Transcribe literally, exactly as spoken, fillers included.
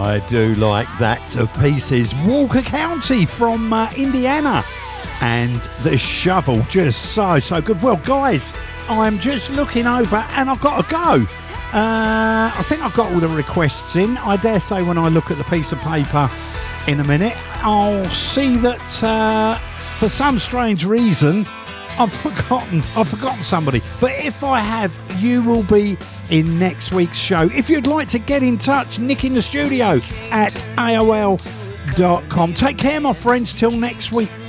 I do like that to pieces. Walker County from uh, Indiana. And The Shovel, just so, so good. Well, guys, I'm just looking over and I've got to go. Uh, I think I've got all the requests in. I dare say when I look at the piece of paper in a minute, I'll see that uh, for some strange reason, I've forgotten. I've forgotten somebody. But if I have, you will be in next week's show. If you'd like to get in touch, Nick in the studio at A O L dot com. Take care, my friends. Till next week.